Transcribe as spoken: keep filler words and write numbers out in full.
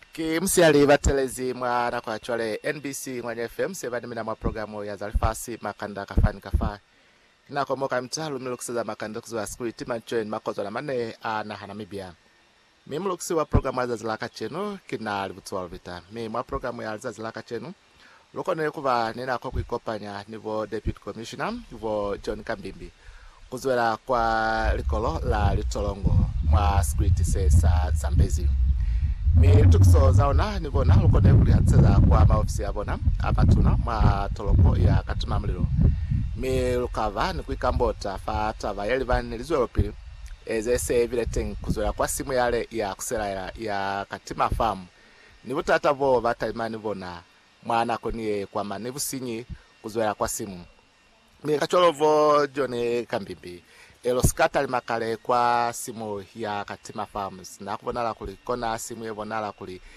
Kimsiali batelezi mwana kwa chwale N B C mwenye F M sevani mina mwa programu ya Zalifasi makanda kafani kafa. Kina kwa moka mtalu milukusiza makanda kuzuwa sikuiti manchoen makozo na mane na hanamibia. Mi mlukusi wa programu ya Zalaka chenu kina alibutuwa vita. Mi mwa programu ya Zalaka chenu luko nilikuwa nina kwa kuikopanya nivo Deputy Commissioner nivo John Kambimbi. Kuzuela kwa likolo la litolongo mwa sikuiti sesa Zambezi. Mi tukso zaona nivona lukone kuli hatseza kwa maofisi ya bona apatuna ma toloko ya katuna mlilo. Mi lukava ni kuikambota fata vayeli vani nilizuwe opili eze se vile ting kuzoya kwa simu yale ya kusela ya, ya katima famu. Nivuta hata vo vata imani vona mwana koniye kwa manivu sinyi kuzoya kwa simu. Mi kacholo vo John Kambimbi elo skata limakale kwa simu ya katima farms na kubonala kuli kona simu yebonala kuli